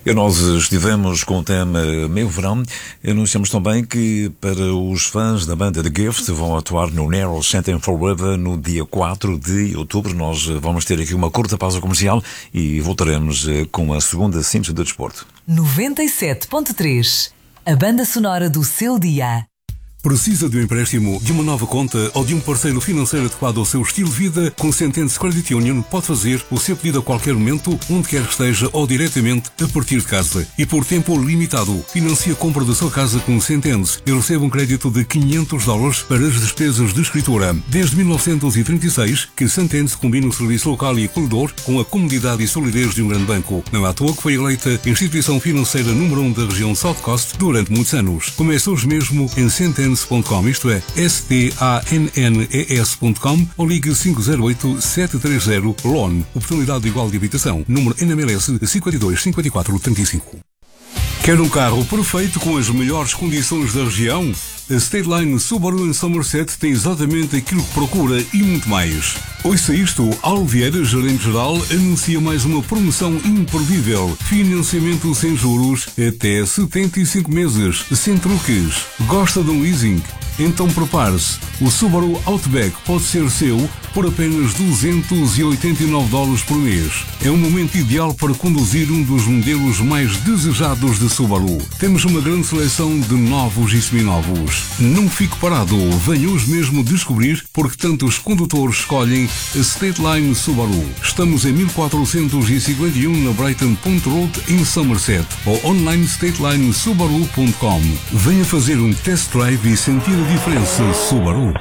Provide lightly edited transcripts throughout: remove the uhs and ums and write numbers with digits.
E nós estivemos com o tema Meu Verão. Anunciamos também que para os fãs da banda The Gift vão atuar no Narrow Center Forever no dia 4 de outubro. Nós vamos ter aqui uma curta pausa comercial e voltaremos com a segunda síntese do desporto. 97.3, a banda sonora do seu dia. Precisa de um empréstimo, de uma nova conta ou de um parceiro financeiro adequado ao seu estilo de vida? Com o Sentence Credit Union pode fazer o seu pedido a qualquer momento, onde quer que esteja ou diretamente a partir de casa. E por tempo limitado, financie a compra da sua casa com o Sentence e recebe um crédito de $500 para as despesas de escritura. Desde 1936 que Sentence combina o serviço local e acolhedor com a comodidade e solidez de um grande banco. Não é à toa que foi eleita instituição financeira número 1 da região South Coast durante muitos anos. Comece hoje mesmo em Sentence.com, isto é, STANNES.com, ou ligue 508-730-LON. Oportunidade igual de habitação. Número NMLS 525435. Quer um carro perfeito com as melhores condições da região? A State Line Subaru em Somerset tem exatamente aquilo que procura e muito mais. Ouça isto, Alvaro Vieira, gerente-geral, anuncia mais uma promoção imperdível. Financiamento sem juros até 75 meses, sem truques. Gosta de um leasing? Então prepare-se. O Subaru Outback pode ser seu por apenas $289 por mês. É um momento ideal para conduzir um dos modelos mais desejados de Subaru. Temos uma grande seleção de novos e seminovos. Não fique parado, venha hoje mesmo descobrir porque tantos condutores escolhem a State Line Subaru. Estamos em 1451 na Brighton Point Road em Somerset ou online statelinesubaru.com. Venha fazer um test drive e sentir a diferença Subaru.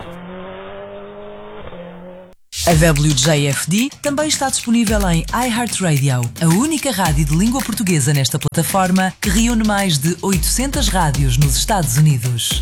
A WJFD também está disponível em iHeartRadio, a única rádio de língua portuguesa nesta plataforma que reúne mais de 800 rádios nos Estados Unidos.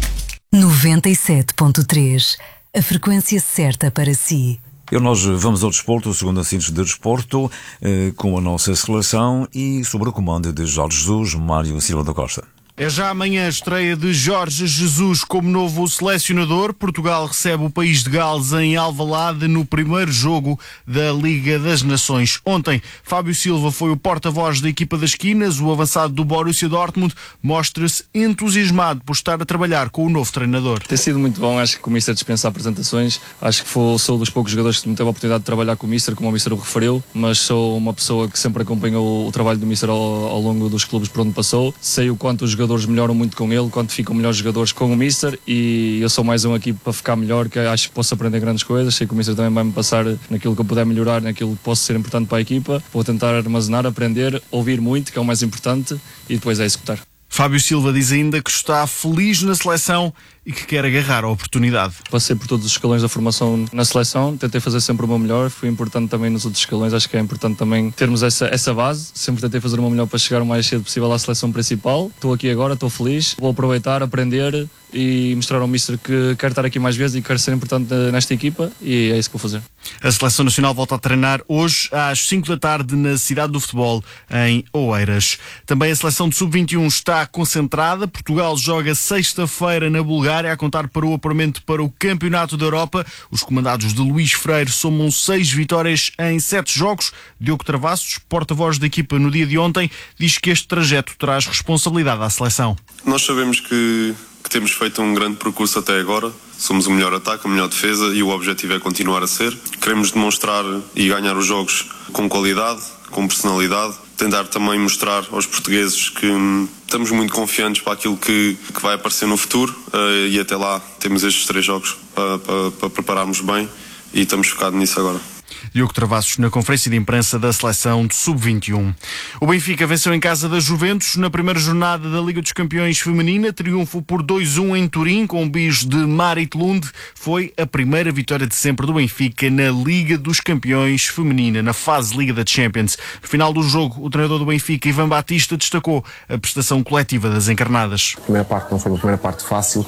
97.3, a frequência certa para si. E nós vamos ao desporto, segundo a síntese de desporto, com a nossa seleção e sob o comando de Jorge Jesus, Mário Silva da Costa. É já amanhã a estreia de Jorge Jesus como novo selecionador. Portugal recebe o país de Gales em Alvalade no primeiro jogo da Liga das Nações. Ontem, Fábio Silva foi o porta-voz da equipa das esquinas. O avançado do Borussia Dortmund mostra-se entusiasmado por estar a trabalhar com o novo treinador. Tem sido muito bom, acho que o Mister dispensa apresentações. Acho que sou dos poucos jogadores que me teve a oportunidade de trabalhar com o Mister, como o Mister o referiu, mas sou uma pessoa que sempre acompanhou o trabalho do Mister ao longo dos clubes por onde passou. Sei o quanto os jogadores melhoram muito com ele, quanto ficam melhores jogadores com o Mister, e eu sou mais um aqui para ficar melhor, que acho que posso aprender grandes coisas. Sei que o Mister também vai-me passar naquilo que eu puder melhorar, naquilo que posso ser importante para a equipa. Vou tentar armazenar, aprender, ouvir muito, que é o mais importante, e depois é executar. Fábio Silva diz ainda que está feliz na seleção e que quer agarrar a oportunidade. Passei por todos os escalões da formação na seleção, tentei fazer sempre o meu melhor, foi importante também nos outros escalões, acho que é importante também termos essa base, sempre tentei fazer o meu melhor para chegar o mais cedo possível à seleção principal. Estou aqui agora, estou feliz, vou aproveitar, aprender e mostrar ao Mister que quero estar aqui mais vezes e quero ser importante nesta equipa, e é isso que vou fazer. A Seleção Nacional volta a treinar hoje às 5 da tarde na Cidade do Futebol, em Oeiras. Também a Seleção de Sub-21 está concentrada. Portugal joga sexta-feira na Bulgária, a contar para o apuramento para o Campeonato da Europa. Os comandados de Luís Freire somam 6 vitórias em 7 jogos. Diogo Travassos, porta-voz da equipa no dia de ontem, diz que este trajeto traz responsabilidade à seleção. Nós sabemos que temos feito um grande percurso até agora. Somos o melhor ataque, a melhor defesa, e o objetivo é continuar a ser. Queremos demonstrar e ganhar os jogos com qualidade, com personalidade. Tentar também mostrar aos portugueses que estamos muito confiantes para aquilo que vai aparecer no futuro, e até lá temos estes 3 jogos para prepararmos bem, e estamos focados nisso agora. Diogo Travassos na conferência de imprensa da seleção de Sub-21. O Benfica venceu em casa da Juventus na primeira jornada da Liga dos Campeões Feminina. Triunfo por 2-1 em Turim, com o bis de Marit Lund. Foi a primeira vitória de sempre do Benfica na Liga dos Campeões Feminina, na fase Liga da Champions. No final do jogo, o treinador do Benfica, Ivan Batista, destacou a prestação coletiva das encarnadas. A primeira parte não foi uma primeira parte fácil,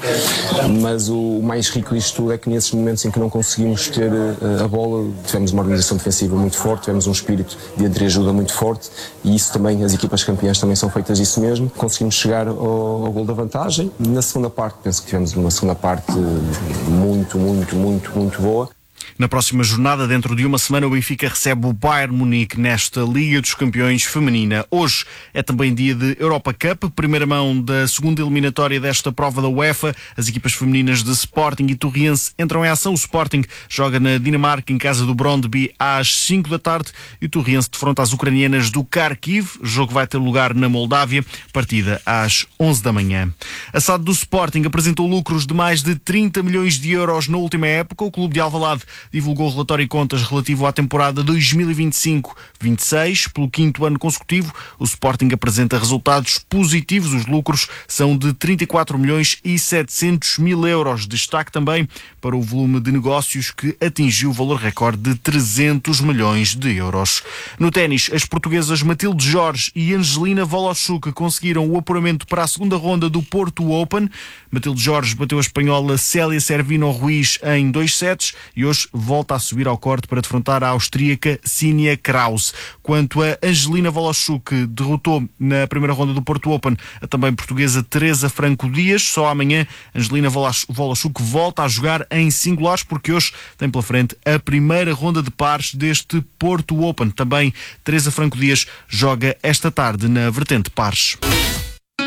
mas o mais rico disto tudo é que nesses momentos em que não conseguimos ter a bola, tivemos uma organização defensiva muito forte, tivemos um espírito de entreajuda muito forte, e isso também, as equipas campeãs também são feitas disso mesmo. Conseguimos chegar ao gol da vantagem. Na segunda parte, penso que tivemos uma segunda parte muito boa. Na próxima jornada, dentro de uma semana, o Benfica recebe o Bayern Munique nesta Liga dos Campeões feminina. Hoje é também dia de Europa Cup, primeira mão da segunda eliminatória desta prova da UEFA. As equipas femininas de Sporting e Torriense entram em ação. O Sporting joga na Dinamarca, em casa do Brøndby, às 5 da tarde, e o Torriense defronta as ucranianas do Kharkiv. O jogo vai ter lugar na Moldávia, partida às 11 da manhã. A SAD do Sporting apresentou lucros de mais de 30 milhões de euros na última época. O clube de Alvalade divulgou o relatório de contas relativo à temporada 2025-26. Pelo quinto ano consecutivo, o Sporting apresenta resultados positivos. Os lucros são de 34 milhões e 700 mil euros. Destaque também para o volume de negócios, que atingiu o valor recorde de 300 milhões de euros. No ténis, as portuguesas Matilde Jorge e Angelina Woloschuk conseguiram o apuramento para a segunda ronda do Porto Open. Matilde Jorge bateu a espanhola Célia Cervino Ruiz em 2 sets e hoje volta a subir ao corte para defrontar a austríaca Sinia Kraus. Quanto a Angelina Woloschuk, derrotou na primeira ronda do Porto Open a também portuguesa Teresa Franco Dias. Só amanhã Angelina Woloschuk volta a jogar em singulares, porque hoje tem pela frente a primeira ronda de pares deste Porto Open. Também Teresa Franco Dias joga esta tarde na vertente pares.